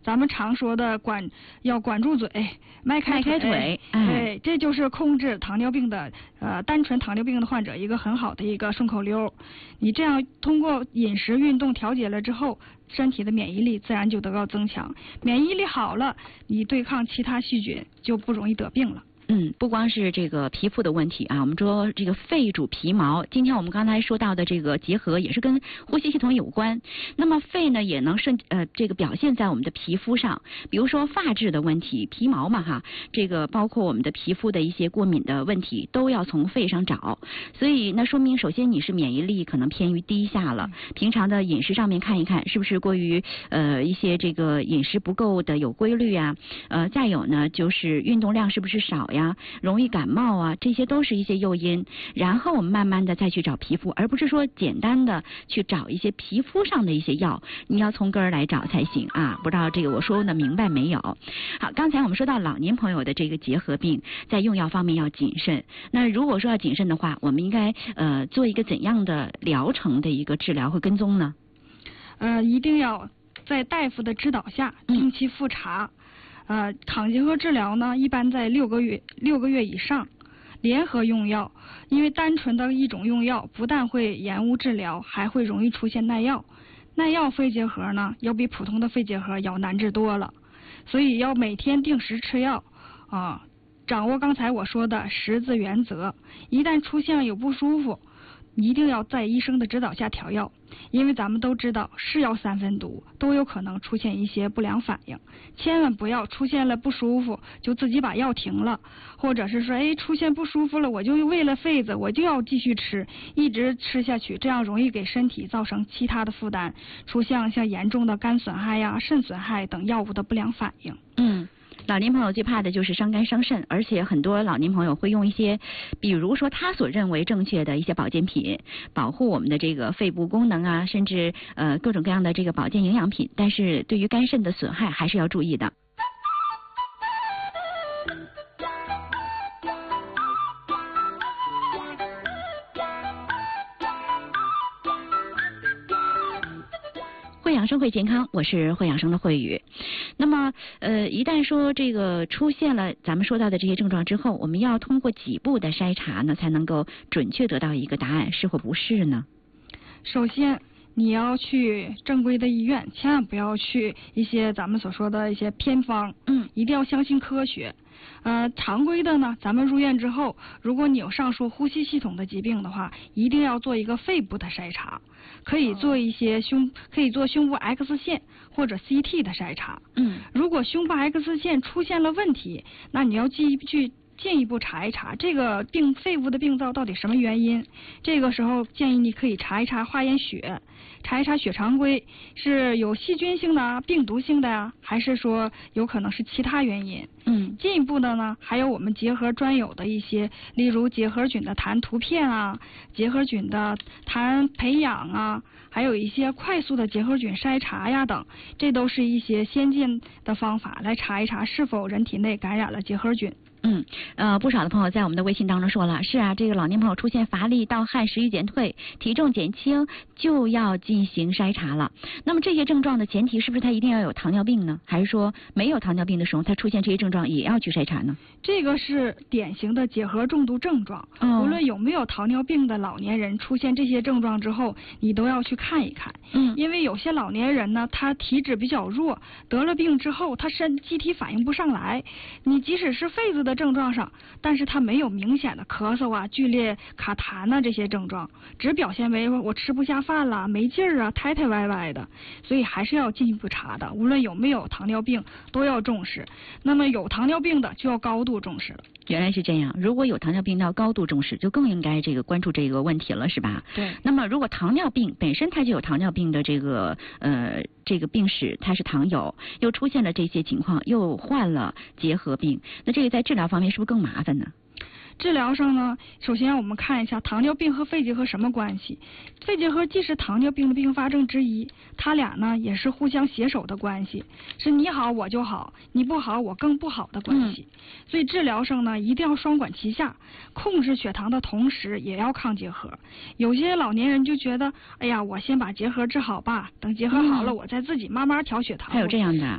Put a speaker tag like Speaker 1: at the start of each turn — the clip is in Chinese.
Speaker 1: 咱们常说的要管住嘴，迈开腿，对，这就是控制糖尿病的单纯糖尿病的患者一个很好的一个顺口溜。你这样通过饮食运动调节了之后，身体的免疫力自然就得到增强，免疫力好了，你对抗其他细菌就不容易得病了。
Speaker 2: 不光是这个皮肤的问题啊，我们说这个肺主皮毛。今天我们刚才说到的这个结合也是跟呼吸系统有关。那么肺呢也能这个表现在我们的皮肤上，比如说发质的问题，皮毛嘛哈，这个包括我们的皮肤的一些过敏的问题都要从肺上找。所以那说明首先你是免疫力可能偏于低下了，平常的饮食上面看一看是不是过于一些这个饮食不够的有规律啊，再有呢就是运动量是不是少呀，容易感冒啊，这些都是一些诱因。然后我们慢慢的再去找皮肤，而不是说简单的去找一些皮肤上的一些药，你要从根儿来找才行啊。不知道这个我说的明白没有？好，刚才我们说到老年朋友的这个结核病，在用药方面要谨慎。那如果说要谨慎的话，我们应该做一个怎样的疗程的一个治疗和跟踪呢？
Speaker 1: 一定要在大夫的指导下定期复查。抗结核治疗呢，一般在6个月以上，联合用药，因为单纯的一种用药不但会延误治疗，还会容易出现耐药。耐药肺结核呢，要比普通的肺结核要难治多了，所以要每天定时吃药啊，掌握刚才我说的10字原则。一旦出现有不舒服，一定要在医生的指导下调药，因为咱们都知道是药3分毒，都有可能出现一些不良反应，千万不要出现了不舒服就自己把药停了，或者是说出现不舒服了我就为了肺子我就要继续吃，一直吃下去，这样容易给身体造成其他的负担，出现像严重的肝损害呀、肾损害等药物的不良反应。
Speaker 2: 老年朋友最怕的就是伤肝伤肾，而且很多老年朋友会用一些比如说他所认为正确的一些保健品，保护我们的这个肺部功能啊，甚至各种各样的这个保健营养品，但是对于肝肾的损害还是要注意的。会养生会健康，我是会养生的慧宇。那么一旦说这个出现了咱们说到的这些症状之后，我们要通过几步的筛查呢，才能够准确得到一个答案，是或不是呢？首先
Speaker 1: 你要去正规的医院，千万不要去一些咱们所说的一些偏方，一定要相信科学。常规的呢，咱们入院之后，如果你有上述呼吸系统的疾病的话，一定要做一个肺部的筛查，可以做一些可以做胸部 X 线或者 CT 的筛查。如果胸部 X 线出现了问题，那你要进一步查一查这个肺部的病灶到底什么原因。这个时候建议你可以查一查化验血，查一查血常规是有细菌性的啊、病毒性的啊，还是说有可能是其他原因。进一步的呢，还有我们结核专有的一些，例如结核菌的痰图片啊，结核菌的痰培养啊，还有一些快速的结核菌筛查呀等，这都是一些先进的方法来查一查是否人体内感染了结核菌。
Speaker 2: 不少的朋友在我们的微信当中说了，是啊，这个老年朋友出现乏力、盗汗、食欲减退、体重减轻，就要进行筛查了。那么这些症状的前提是不是他一定要有糖尿病呢？还是说没有糖尿病的时候，他出现这些症状也要去筛查呢？
Speaker 1: 这个是典型的结核中毒症状，无论有没有糖尿病的老年人出现这些症状之后，你都要去看一看。因为有些老年人呢，他体质比较弱，得了病之后他机体反应不上来，你即使是肺子的症状上，但是他没有明显的咳嗽啊、剧烈卡痰啊这些症状，只表现为我吃不下饭了、没劲儿啊、抬抬歪歪的，所以还是要进一步查的。无论有没有糖尿病都要重视，那么有糖尿病的就要高度重视了。
Speaker 2: 原来是这样，如果有糖尿病要高度重视，就更应该关注这个问题了，是吧？
Speaker 1: 对。
Speaker 2: 那么如果糖尿病本身它就有糖尿病的这个病史，它是糖友，又出现了这些情况，又患了结核病，那这个在治疗方面是不是更麻烦呢？
Speaker 1: 治疗上呢，首先我们看一下糖尿病和肺结核什么关系。肺结核既是糖尿病的并发症之一，它俩呢也是互相携手的关系，是你好我就好，你不好我更不好的关系。所以治疗上呢一定要双管齐下，控制血糖的同时也要抗结核。有些老年人就觉得，哎呀，我先把结核治好吧，等结核好了我再自己慢慢调血糖。
Speaker 2: 还有这样的。